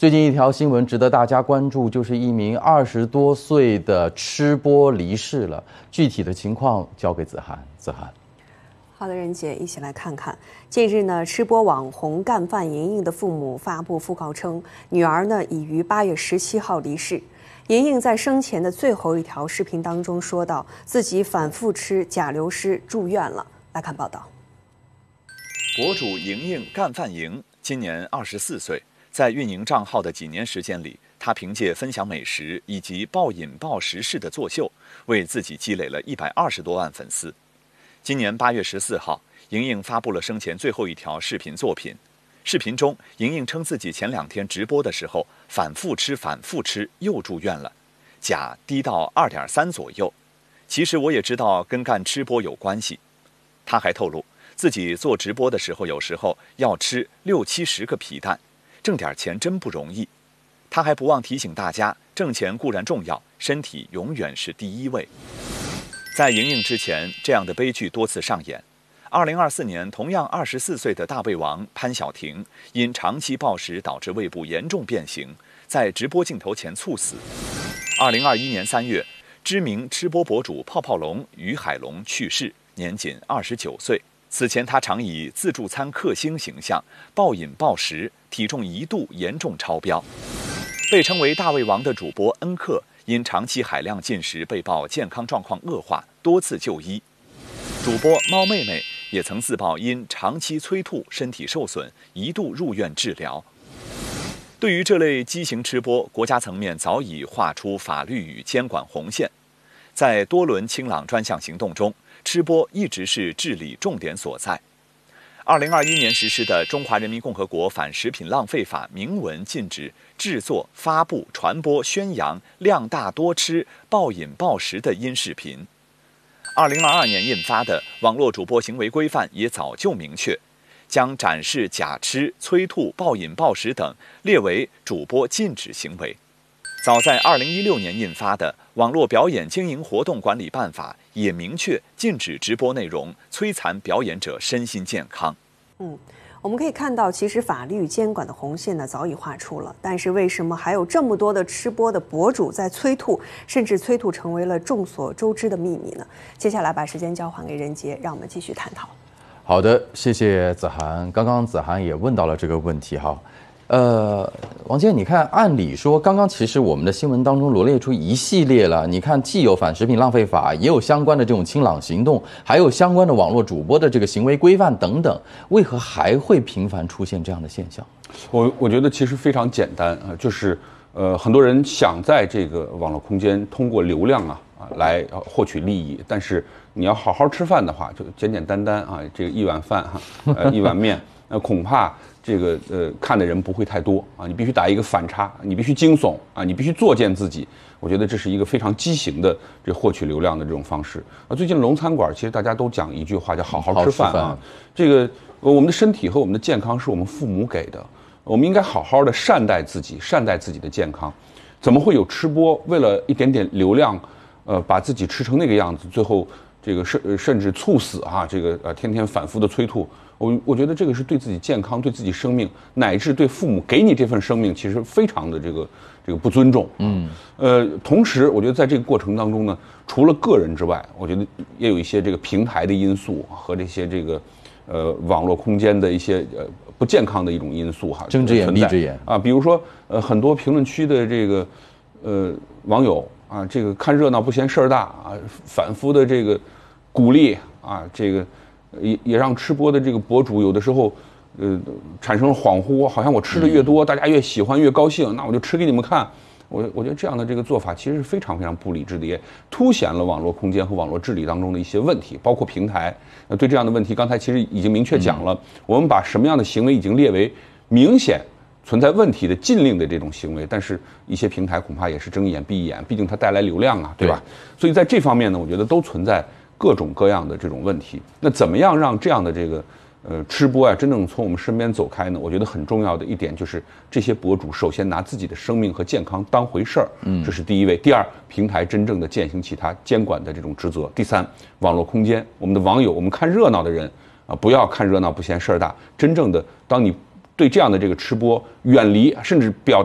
最近一条新闻值得大家关注，就是一名20多岁的吃播离世了。具体的情况交给子涵。子涵， 好的，任姐，一起来看看。近日呢，吃播网红干饭莹莹的父母发布讣告称，女儿呢已于8月17号离世。莹莹在生前的最后一条视频当中说到，自己反复吃甲流失住院了。来看报道。 博主莹莹干饭莹今年24岁。在运营账号的几年时间里，他凭借分享美食以及暴饮暴食式的作秀，为自己积累了120多万粉丝。今年8月14号，莹莹发布了生前最后一条视频作品。视频中，莹莹称自己前2天直播的时候反复吃，又住院了，钾低到2.3左右。其实我也知道跟干吃播有关系。他还透露，自己做直播的时候，有时候要吃60-70个皮蛋。挣点钱真不容易，他还不忘提醒大家，挣钱固然重要，身体永远是第一位。在莹莹之前，这样的悲剧多次上演。2024年，同样24岁的大胃王潘晓婷，因长期暴食导致胃部严重变形，在直播镜头前猝死。2021年3月，知名吃播博主泡泡龙于海龙去世，年仅29岁。此前，他常以自助餐克星形象暴饮暴食，体重一度严重超标。被称为大胃王的主播恩克，因长期海量进食被曝健康状况恶化，多次就医。主播猫妹妹也曾自曝因长期催吐，身体受损，一度入院治疗。对于这类畸形吃播，国家层面早已划出法律与监管红线。在多轮清朗专项行动中，吃播一直是治理重点所在。2021年实施的《中华人民共和国反食品浪费法》明文禁止制作、发布、传播、宣扬量大多吃、暴饮暴食的音视频。2022年印发的《网络主播行为规范》也早就明确，将展示假吃、催吐、暴饮暴食等列为主播禁止行为。早在2016年印发的《网络表演经营活动管理办法》也明确禁止直播内容摧残表演者身心健康。 我们可以看到，其实法律监管的红线呢早已画出了，但是为什么还有这么多的吃播的博主在催吐，甚至催吐成为了众所周知的秘密呢？接下来把时间交还给任杰，让我们继续探讨。 好的，谢谢子涵。刚刚子涵也问到了这个问题哈。王健，你看，按理说，刚刚其实我们的新闻当中罗列出一系列了。你看，既有反食品浪费法，也有相关的这种清朗行动，还有相关的网络主播的这个行为规范等等，为何还会频繁出现这样的现象？ 我觉得其实非常简单啊，就是很多人想在这个网络空间通过流量来获取利益，但是你要好好吃饭的话，就简简单单啊，这个一碗饭一碗面，恐怕这个看的人不会太多啊，你必须打一个反差，你必须惊悚啊，你必须作践自己。我觉得这是一个非常畸形的这获取流量的这种方式啊。最近龙餐馆其实大家都讲一句话，叫好好吃饭啊。这个我们的身体和我们的健康是我们父母给的，我们应该好好的善待自己，善待自己的健康。怎么会有吃播为了一点点流量，把自己吃成那个样子，最后这个甚至猝死啊，这个天天反复的催吐。我觉得这个是对自己健康、对自己生命，乃至对父母给你这份生命，其实非常的这个不尊重。同时，我觉得在这个过程当中呢，除了个人之外，我觉得也有一些这个平台的因素和这些这个网络空间的一些不健康的一种因素哈。 睁只眼闭只眼啊，比如说很多评论区的这个网友啊，这个看热闹不嫌事儿大啊，反复的这个鼓励啊，这个。也让吃播的这个博主有的时候，产生了恍惚，好像我吃的越多，大家越喜欢越高兴，那我就吃给你们看。我觉得这样的这个做法其实是非常非常不理智的，也凸显了网络空间和网络治理当中的一些问题，包括平台对这样的问题，刚才其实已经明确讲了，我们把什么样的行为已经列为明显存在问题的禁令的这种行为，但是一些平台恐怕也是睁一眼闭一眼，毕竟它带来流量啊，对吧？所以在这方面呢，我觉得都存在各种各样的这种问题。那怎么样让这样的这个吃播真正从我们身边走开呢？我觉得很重要的一点就是这些博主首先拿自己的生命和健康当回事儿，这是第一位。第二，平台真正的践行起它监管的这种职责。第三，网络空间，我们的网友，我们看热闹的人不要看热闹不嫌事儿大，真正的当你对这样的这个吃播远离，甚至表